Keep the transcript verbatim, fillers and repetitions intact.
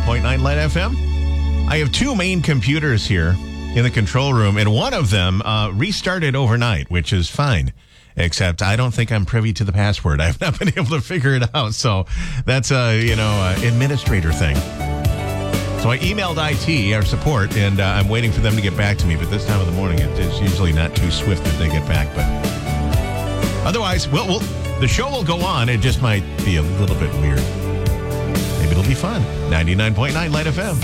point nine Light F M. I have two main computers here in the control room, and one of them uh, restarted overnight, which is fine. Except I don't think I'm privy to the password. I've not been able to figure it out. So that's a, you know, uh, administrator thing. So I emailed I T, our support, and uh, I'm waiting for them to get back to me. But this time of the morning, it, it's usually not too swift that they get back. But otherwise, we'll, we'll, the show will go on. It just might be a little bit weird. Maybe it'll be fun. ninety-nine point nine Light F M.